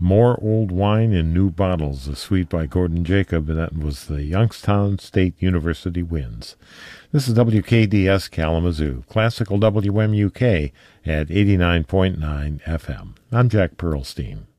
More Old Wine in New Bottles, a suite by Gordon Jacob, and that was the Youngstown State University Winds. This is WKDS Kalamazoo, classical WMUK at 89.9 FM. I'm Jack Pearlstein.